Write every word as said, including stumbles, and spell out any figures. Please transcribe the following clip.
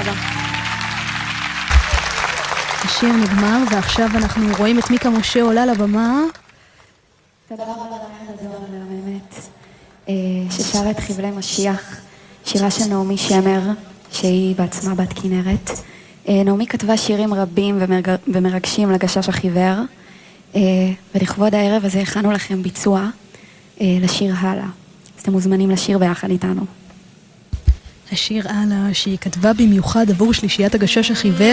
רבה. השיר נגמר, ועכשיו אנחנו רואים את מיקה משה עולה לבמה. תודה רבה לרעיון הדור המהממת, ששרה את חבלי משיח, שירה של נעמי שמר, שהיא בעצמה בת כנרת. נעמי כתבה שירים רבים ומרגשים לגשש החיוור, ולכבוד הערב הזה הכנו לכם ביצוע לשיר הלאה. אז אתם מוזמנים לשיר ביחד איתנו. השיר הלאה שהיא כתבה במיוחד עבור שלישיית הגשש החיוור,